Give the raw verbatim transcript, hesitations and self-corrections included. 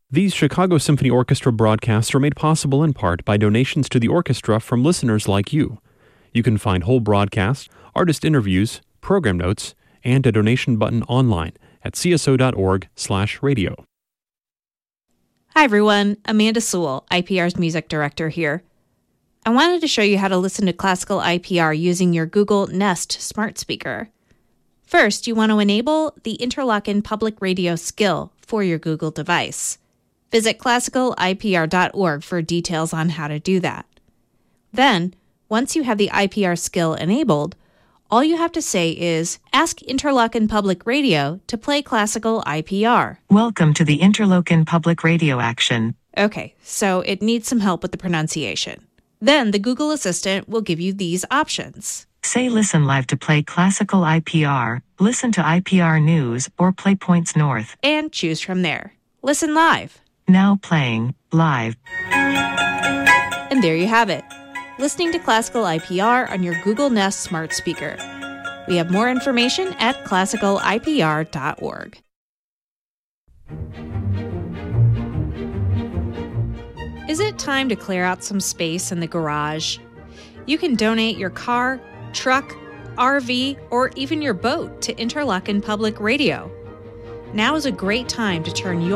These Chicago Symphony Orchestra broadcasts are made possible in part by donations to the orchestra from listeners like you. You can find whole broadcasts, artist interviews, program notes, and a donation button online at c s o dot org slash radio. Hi everyone, Amanda Sewell, I P R's music director here. I wanted to show you how to listen to classical I P R using your Google Nest smart speaker. First, you want to enable the Interlochen Public Radio skill for your Google device. Visit classical I P R dot org for details on how to do that. Then, once you have the I P R skill enabled, all you have to say is, ask Interlochen Public Radio to play classical I P R. Welcome to the Interlochen Public Radio action. Okay, so it needs some help with the pronunciation. Then the Google Assistant will give you these options. Say listen live to play classical I P R, listen to I P R news, or play Points North. And choose from there. Listen live. Now playing, live. And there you have it. Listening to classical I P R on your Google Nest smart speaker. We have more information at classical I P R dot org. Is it time to clear out some space in the garage? You can donate your car, truck, R V, or even your boat to Interlochen Public Radio. Now is a great time to turn your